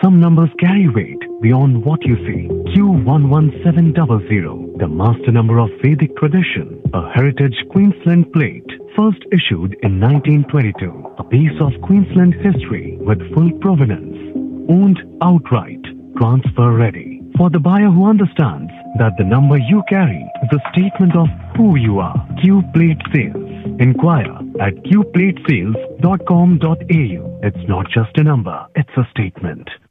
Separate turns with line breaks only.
Some numbers carry weight beyond what you see. Q11700, the master number of Vedic tradition, a heritage Queensland plate, first issued in 1922. A piece of Queensland history with full provenance. Owned outright. Transfer ready. For the buyer who understands that the number you carry is a statement of who you are. Q Plate Sales. Inquire at qplatesales.com.au. It's not just a number, it's a statement.